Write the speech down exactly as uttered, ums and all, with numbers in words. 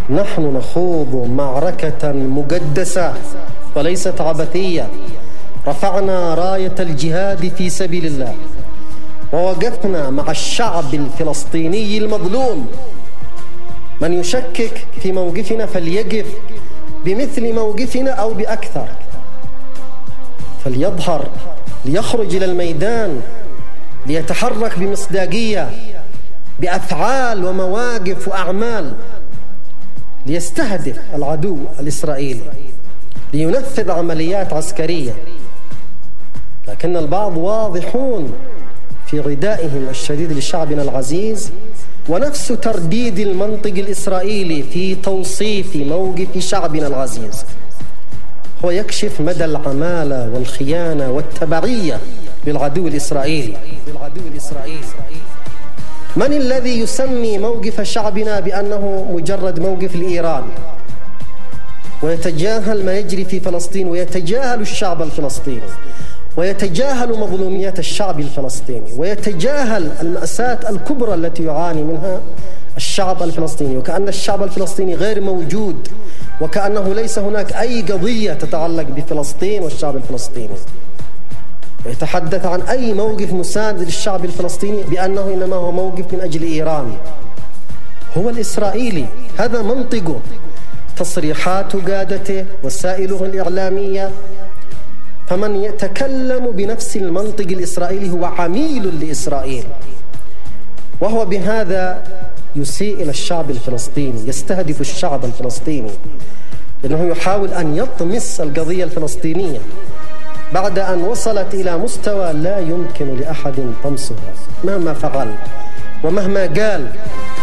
نحن نخوض معركة مقدسة وليست عبثية. رفعنا راية الجهاد في سبيل الله، ووقفنا مع الشعب الفلسطيني المظلوم. من يشكك في موقفنا فليقف بمثل موقفنا أو بأكثر، فليظهر، ليخرج إلى الميدان، ليتحرك بمصداقية بأفعال ومواقف وأعمال، ليستهدف العدو الإسرائيلي، لينفذ عمليات عسكرية. لكن البعض واضحون في ردائهم الشديد لشعبنا العزيز، ونفس ترديد المنطق الإسرائيلي في توصيف موقف شعبنا العزيز هو يكشف مدى العمالة والخيانة والتبعية للعدو الإسرائيلي. من الذي يسمي موقف شعبنا بأنه مجرد موقف لإيران، ويتجاهل ما يجري في فلسطين، ويتجاهل الشعب الفلسطيني، ويتجاهل مظلوميات الشعب الفلسطيني، ويتجاهل المأساة الكبرى التي يعاني منها الشعب الفلسطيني، وكأن الشعب الفلسطيني غير موجود، وكأنه ليس هناك أي قضية تتعلق بفلسطين والشعب الفلسطيني، ويتحدث عن أي موقف مساند للشعب الفلسطيني بأنه إنما هو موقف من أجل إيران. هو الإسرائيلي، هذا منطقه، تصريحات قادته، وسائله الإعلامية. فمن يتكلم بنفس المنطق الإسرائيلي هو عميل لإسرائيل، وهو بهذا يسيء إلى الشعب الفلسطيني، يستهدف الشعب الفلسطيني، لأنه يحاول أن يطمس القضية الفلسطينية بعد أن وصلت إلى مستوى لا يمكن لأحد طمسها مهما فعل ومهما قال.